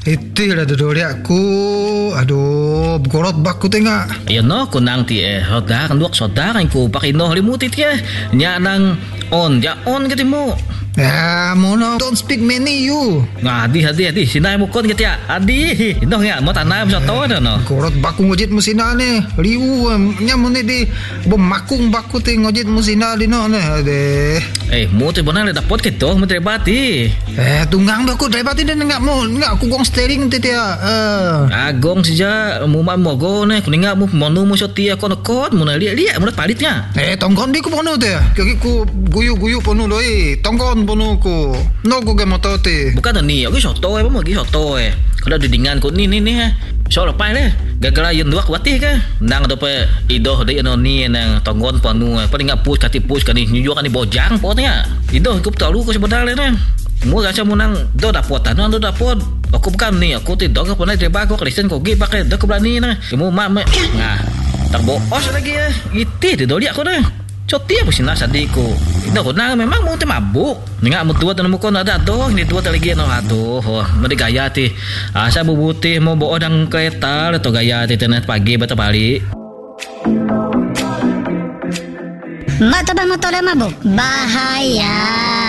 Itulah dodori aku. Aduh, gorot baku tengah. Ayo no, kunang ti roda kan duak soda kan ku pakai no limutit ya. Nya nang on gitu mo. Ya, mono don't speak many you. Nah, hadi sinay mo kon gitu ya. Adi, ino nga mo tanay mo sa to no. Gorot baku ngojit musina ne. Riu nya mo ne di bemakung baku te ngojit musina di no ne. Ade. Mo te bonang le dapot kito mo trebati. Tunggang aku trebati dan enggak aku gong steering te ya. Agong sija mo mo ne kuninga mo monu mo sotia kon kot mo na liya mo palitnya. Tongkon di ko pono te. Kaki ku guyu pono loi. Tongkon pono ko. No ko ge motote. Bukan ni, aku soto mo gi soto Kalau didingan ko ni so lepai le. Gagala yun duak wati ka. Nang do pe ido de ni nang tonggon panu. Paling ngap pus kan ni nyujuk kan ni bojang potnya. Ido kup talu ko sebenarnya ne. Mo gacha mo nang do dapotan do dapot. Aku bukan ni, aku tidak ke pernah coba aku Kristen kok gi pakai do berani na. Kamu mak nah. Terboos lagi ya. Iti de doli aku na. Coti apa sih nasa diku. Ito ko na memang mo te mabuk. Nga mo tuwa tanong mo ko na dato. Hindi tuwa talagi no ato. Madi gaya ti. Asa bubuti mo buo ng kereta. Ito gaya ti tenet pagi bata bali. Mata ba motor mabuk? Bahaya.